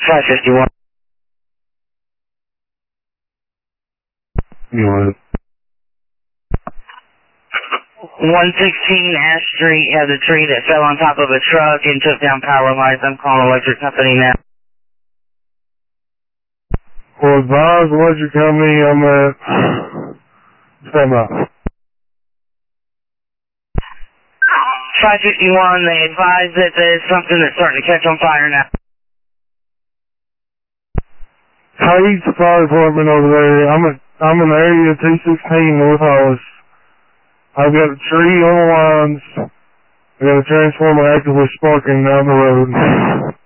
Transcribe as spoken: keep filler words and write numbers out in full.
five fifty-one. You want it? one sixteen Ash Street has a tree that fell on top of a truck and took down power lines. I'm calling electric company now. Well, advise electric company on that. Stand by. five fifty-one, they advise that there's something that's starting to catch on fire now. Hayes Fire Department over there. I'm at, I'm in area two sixteen North Hollis. I've got a tree on the lines. I got a transformer actively sparking down the road.